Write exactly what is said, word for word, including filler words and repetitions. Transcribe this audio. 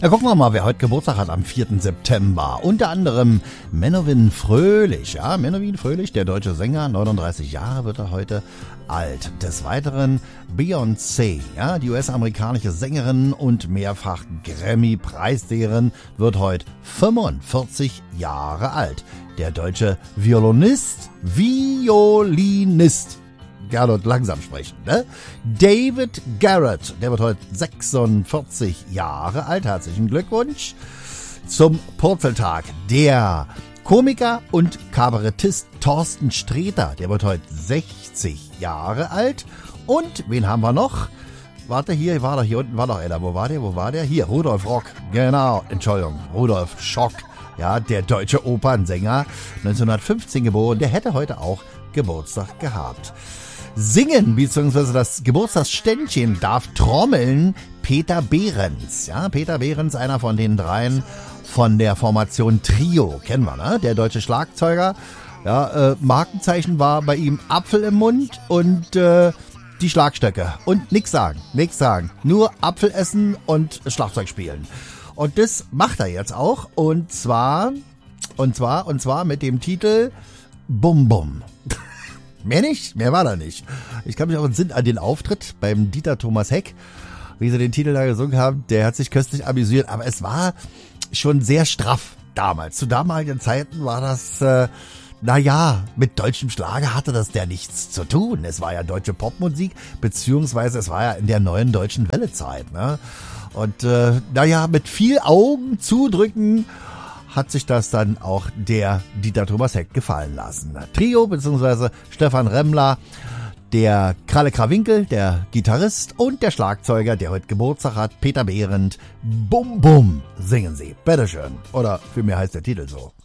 Ja, gucken wir mal, wer heute Geburtstag hat am vierten September. Unter anderem Menowin Fröhlich. Ja, Menowin Fröhlich, der deutsche Sänger, neununddreißig Jahre wird er heute alt. Des Weiteren Beyoncé, ja, die U S-amerikanische Sängerin und mehrfach Grammy-Preisträgerin, wird heute fünfundvierzig Jahre alt. Der deutsche Violinist, Violinist, Gerhard langsam sprechen, ne? David Garrett, der wird heute sechsundvierzig Jahre alt. Herzlichen Glückwunsch zum Purzeltag. Der Komiker und Kabarettist Thorsten Sträter, der wird heute sechzig Jahre alt. Und wen haben wir noch? Warte, hier war doch, hier unten war doch einer. Wo war der? Wo war der? Hier, Rudolf Rock. Genau, Entschuldigung, Rudolf Schock. Ja, der deutsche Opernsänger, neunzehnhundertfünfzehn geboren. Der hätte heute auch Geburtstag gehabt. Singen bzw. das Geburtstagsständchen darf trommeln Peter Behrens. Ja, Peter Behrens, einer von den dreien von der Formation Trio, kennen wir, ne? Der deutsche Schlagzeuger. Ja, äh, Markenzeichen war bei ihm Apfel im Mund und äh, die Schlagstöcke. Und nix sagen, nix sagen. Nur Apfel essen und Schlagzeug spielen. Und das macht er jetzt auch. Und zwar, und zwar, und zwar mit dem Titel Bum Bum. Mehr nicht? Mehr war da nicht. Ich kann mich auch entsinnen an den Auftritt beim Dieter Thomas Heck, wie sie den Titel da gesungen haben. Der hat sich köstlich amüsiert, aber es war schon sehr straff damals. Zu damaligen Zeiten war das, äh, naja, mit deutschem Schlager hatte das ja nichts zu tun. Es war ja deutsche Popmusik, beziehungsweise es war ja in der neuen deutschen Wellezeit, ne? Und äh, naja, mit viel Augen zudrücken hat sich das dann auch der Dieter Thomas Heck gefallen lassen. Trio bzw. Stefan Remmler, der Kralle Krawinkel, der Gitarrist und der Schlagzeuger, der heute Geburtstag hat, Peter Behrens. Bum Bum singen sie. Bitteschön. Oder für mich heißt der Titel so.